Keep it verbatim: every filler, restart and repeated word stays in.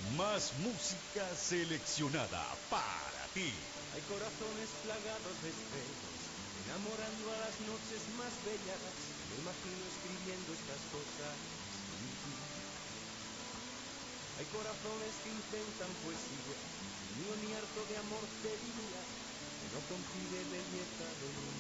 Más música seleccionada para ti. Hay corazones plagados de estrellas, enamorando a las noches más bellas. Me imagino escribiendo estas cosas sin ti. Hay corazones que intentan poesía, ni mío ni harto de amor te diría, que no concibe belleza de ningún.